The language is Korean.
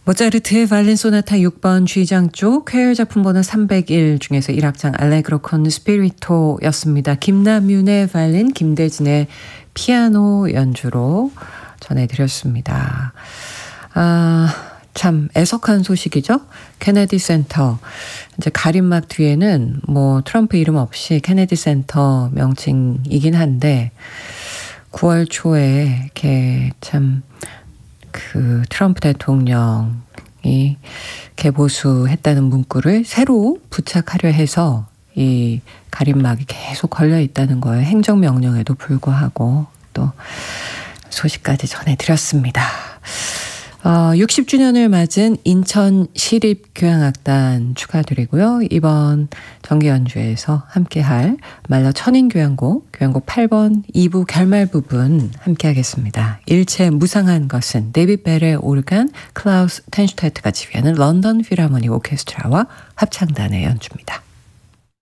모차르트의 바이올린 소나타 6번 G장 쪽 쾌열 작품 번호 301 중에서 1악장 알레그로 콘 스피리토였습니다. 김남윤의 바이올린, 김대진의 피아노 연주로 전해드렸습니다. 참 애석한 소식이죠. 케네디 센터. 이제 가림막 뒤에는 뭐 트럼프 이름 없이 케네디 센터 명칭이긴 한데 9월 초에 이렇게 참 그 트럼프 대통령이 개보수했다는 문구를 새로 부착하려 해서 이 가림막이 계속 걸려 있다는 거예요. 행정명령에도 불구하고 또 소식까지 전해드렸습니다. 60주년을 맞은 인천 시립교향악단 축하드리고요. 이번 정기 연주에서 함께할 말러 천인교향곡, 교향곡 8번 2부 결말 부분 함께하겠습니다. 일체 무상한 것은 데이빗 벨의 오르간, 클라우스 텐슈테트가 지휘하는 런던 필하모닉 오케스트라와 합창단의 연주입니다.